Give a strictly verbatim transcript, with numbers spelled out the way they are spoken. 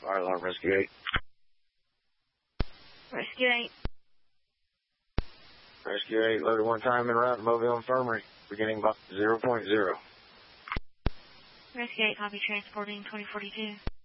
Fire alarm, Rescue eight. Rescue eight. Rescue eight, loaded one time en route to Mobile Infirmary, beginning about zero point zero. Rescue eight, copy, transporting twenty forty-two.